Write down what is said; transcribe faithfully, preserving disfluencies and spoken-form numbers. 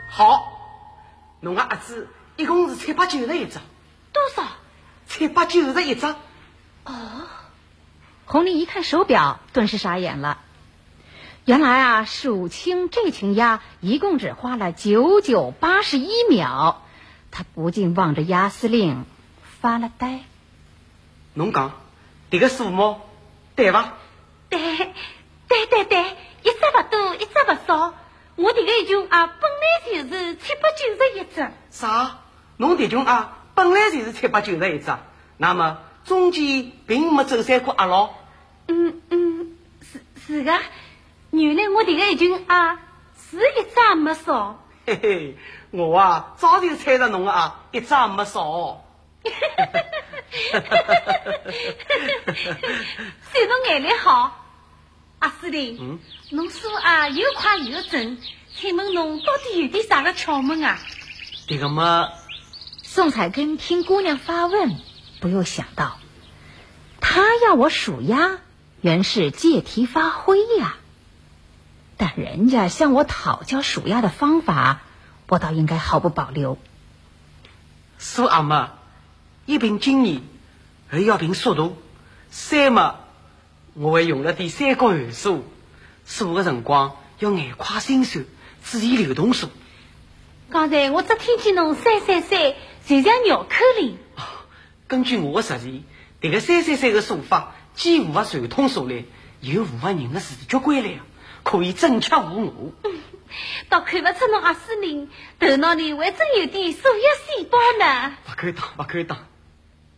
好，侬个儿子一共是七八九十一只。 多少？ 七八九十一只。 哦。 红丽一看手表，顿时傻眼了。原来啊，数清这群鸭一共只花了九九八十一秒。他不禁望着鸭司令发了呆。 侬讲这个数目对吧？ 对对对对，一只不多，一只不少。我这个一群啊，本来就是七八九十一只。 啥？侬这群啊，本来就是七八九十一只，那么中间并没走散过鸭咯？ 嗯嗯，是是的。原来我这个一群啊，是一只也没少。 嘿嘿，我啊早就猜着侬啊，一只也没少。 算侬眼力好，阿司令。 嗯， 侬说啊又快又准，请问侬到底有点啥个窍门啊？ 这个嘛， 宋彩根听姑娘发问，不由想到，她要我数鸭，原是借题发挥呀。但人家向我讨教数鸭的方法，我倒应该毫不保留。 数鸭嘛，一凭经验，二要凭速度，三嘛，我会用了点三角函数，数的辰光要眼快心算，注意流动数。 刚才我只听见侬三三三，就像绕口令。 根据我的实践，这个三三三的数法既符合传统数理，又符合人的视觉规律，可以正确无误。 嗯，倒看不出侬阿司令头脑里还真有点数学细胞呢。 不敢当，不敢当。